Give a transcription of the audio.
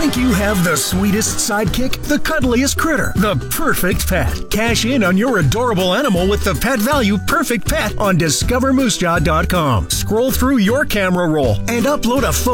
Think you have the sweetest sidekick, the cuddliest critter, the perfect pet? Cash in on your adorable animal with the Pet Value Perfect Pet on DiscoverMooseJaw.com. Scroll through your camera roll and upload a photo